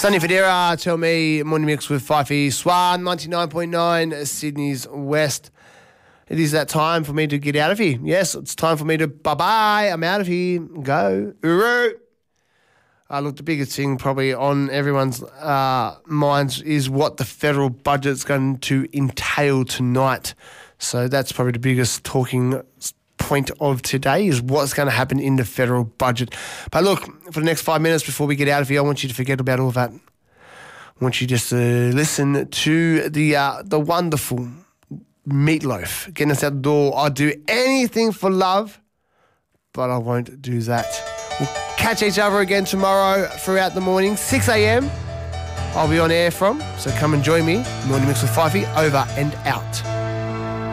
Sunny Federa, tell me, morning mix with Fifey. Swan, 99.9, Sydney's West. It is that time for me to get out of here. Yes, it's time for me to bye-bye. I'm out of here. Go. Uru. Look, the biggest thing probably on everyone's minds is what the federal budget's going to entail tonight. So that's probably the biggest talking point of today is what's going to happen in the federal budget. But look, for the next 5 minutes before we get out of here, I want you to forget about all that. I want you just to listen to the wonderful Meatloaf getting us out the door. I'll do anything for love, but I won't do that. We'll catch each other again tomorrow throughout the morning, 6 a.m. I'll be on air from, so come and join me. Morning Mix with Fifey, over and out.